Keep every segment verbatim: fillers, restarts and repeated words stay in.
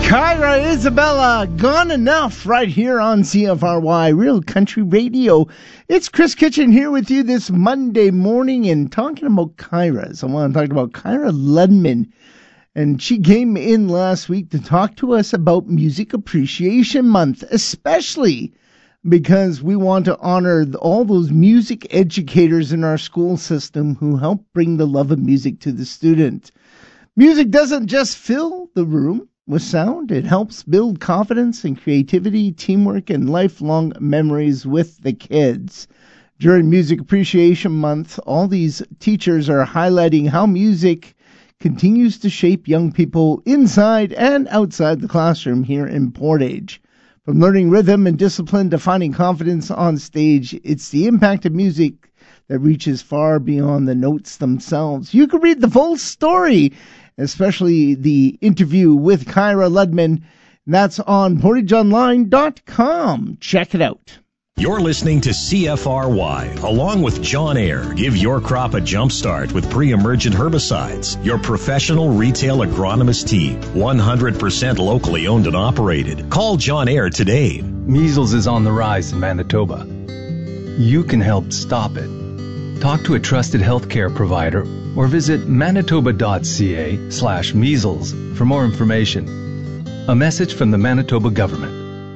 Kyra Isabella, Gone Enough, right here on C F R Y, Real Country Radio. It's Chris Kitchen here with you this Monday morning and talking about Kyra. So I want to talk about Kyra Ludman. And she came in last week to talk to us about Music Appreciation Month, especially because we want to honor all those music educators in our school system who help bring the love of music to the student. Music doesn't just fill the room with sound. It helps build confidence and creativity, teamwork, and lifelong memories with the kids. During Music Appreciation Month, all these teachers are highlighting how music continues to shape young people inside and outside the classroom here in Portage. From learning rhythm and discipline to finding confidence on stage, it's the impact of music that reaches far beyond the notes themselves. You can read the full story, especially the interview with Kyra Ludman. That's on portage online dot com. Check it out. You're listening to C F R Y, along with John Ayer. Give your crop a jump start with pre-emergent herbicides. Your professional retail agronomist team, one hundred percent locally owned and operated. Call John Ayer today. Measles is on the rise in Manitoba. You can help stop it. Talk to a trusted healthcare provider or visit manitoba.ca slash measles for more information. A message from the Manitoba government.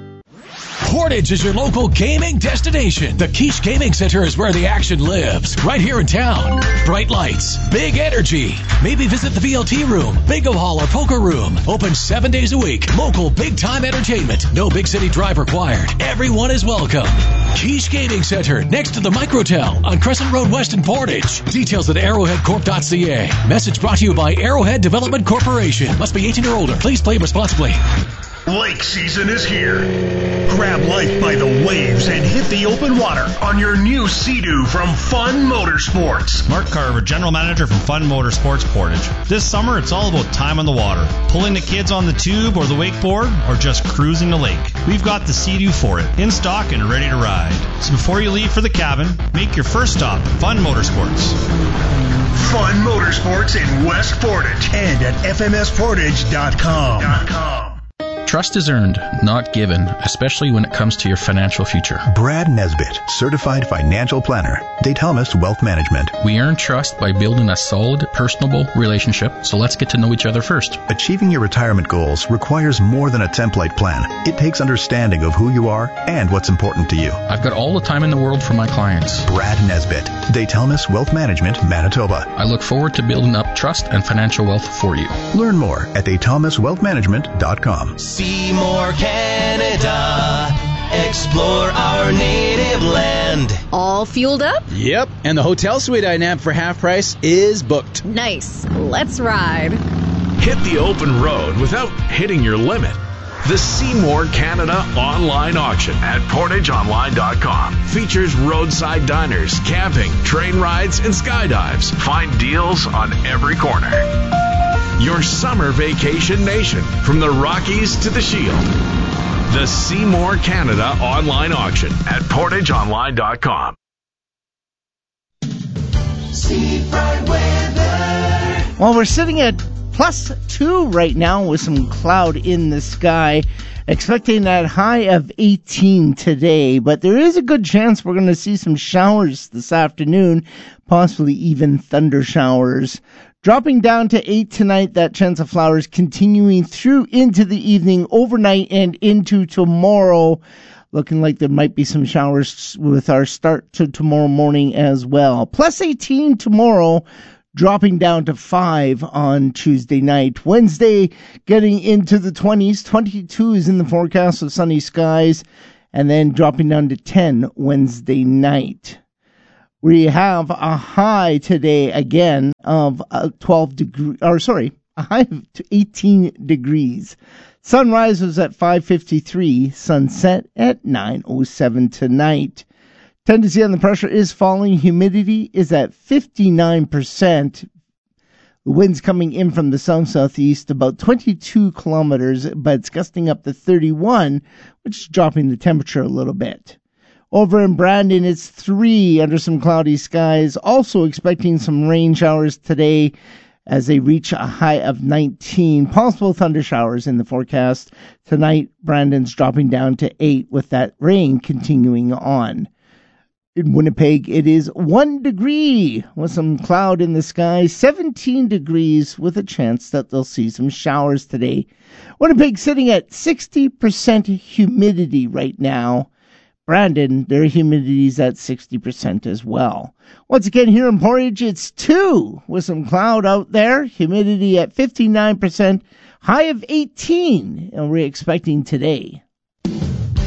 Portage is your local gaming destination. The Quiche Gaming Center is where the action lives, right here in town. Bright lights, big energy. Maybe visit the V L T room, bingo hall, or poker room. Open seven days a week. Local big-time entertainment. No big city drive required. Everyone is welcome. Quiche Gaming Center, next to the Microtel on Crescent Road West in Portage. Details at arrowhead corp dot c a. Message brought to you by Arrowhead Development Corporation. Must be eighteen or older. Please play responsibly. Lake season is here. Grab life by the waves and hit the open water on your new Sea-Doo from Fun Motorsports. Mark Carver, General Manager from Fun Motorsports Portage. This summer, it's all about time on the water. Pulling the kids on the tube or the wakeboard, or just cruising the lake. We've got the Sea-Doo for it, in stock and ready to ride. So before you leave for the cabin, make your first stop at Fun Motorsports. Fun Motorsports in West Portage and at f m s portage dot com. Trust is earned, not given, especially when it comes to your financial future. Brad Nesbitt, Certified Financial Planner, Daytalmus Wealth Management. We earn trust by building a solid, personable relationship, so let's get to know each other first. Achieving your retirement goals requires more than a template plan. It takes understanding of who you are and what's important to you. I've got all the time in the world for my clients. Brad Nesbitt, Daytalmus Wealth Management, Manitoba. I look forward to building up trust and financial wealth for you. Learn more at daytalmus wealth management dot com. Seymour, Canada. Explore our native land. All fueled up? Yep, and the hotel suite I nabbed for half price is booked. Nice. Let's ride. Hit the open road without hitting your limit. The Seymour Canada online auction at portage online dot com features roadside diners, camping, train rides, and skydives. Find deals on every corner. Your summer vacation nation, from the Rockies to the Shield. The Seymour Canada online auction at portage online dot com. Seafront weather. Well, we're sitting at plus two right now with some cloud in the sky. Expecting that high of eighteen today, but there is a good chance we're going to see some showers this afternoon, possibly even thunder showers. Dropping down to eight tonight, that chance of flowers continuing through into the evening, overnight, and into tomorrow. Looking like there might be some showers with our start to tomorrow morning as well. Plus eighteen tomorrow, dropping down to five on Tuesday night. Wednesday, getting into the twenties. twenty-two is in the forecast with sunny skies, and then dropping down to ten Wednesday night. We have a high today again of uh, twelve degrees, or sorry, a high of eighteen degrees. Sunrise was at five fifty-three, sunset at nine oh seven tonight. Tendency on the pressure is falling. Humidity is at fifty-nine percent. The wind's coming in from the south-southeast about twenty-two kilometers, but it's gusting up to thirty-one, which is dropping the temperature a little bit. Over in Brandon, it's three under some cloudy skies. Also expecting some rain showers today as they reach a high of nineteen. Possible thunder showers in the forecast. Tonight, Brandon's dropping down to eight with that rain continuing on. In Winnipeg, it is one degree with some cloud in the sky, seventeen degrees with a chance that they'll see some showers today. Winnipeg sitting at sixty percent humidity right now. Brandon, their humidity is at sixty percent as well. Once again, here in Portage, it's two with some cloud out there. Humidity at fifty-nine percent, high of eighteen, and we're expecting today.